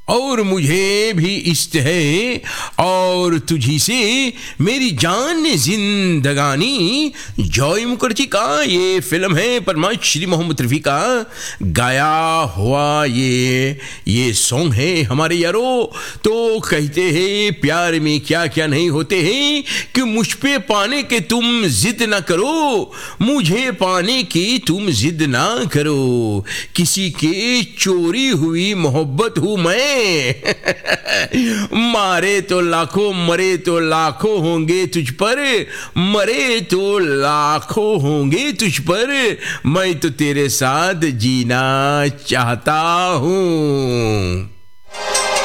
और मुझे भी इष्ट है, और तुझी से मेरी जान जिंदगानी। जॉय मुखर्जी का ये फिल्म है, पद्मश्री मोहम्मद रफ़ी का गाया हुआ ये सॉन्ग है हमारे यारो। तो कहते हैं प्यार में क्या क्या नहीं होते हैं कि मुझ पे पाने के तुम जिद ना करो, मुझे पाने की तुम जिद ना करो, किसी के चोरी हुई मोहब्बत हूं मैं। मारे तो लाखों मरे तो लाखों होंगे तुझ पर, मरे तो लाखों होंगे तुझ पर, मैं तो तेरे साथ जीना चाहता हूं।